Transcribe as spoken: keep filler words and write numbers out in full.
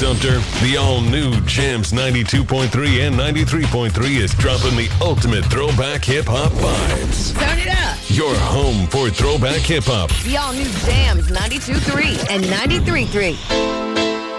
Sumter, the all-new Jams ninety-two point three and ninety-three point three is dropping the ultimate throwback hip-hop vibes. Turn it up. Your home for throwback hip-hop. The all-new Jams ninety-two point three and ninety-three point three.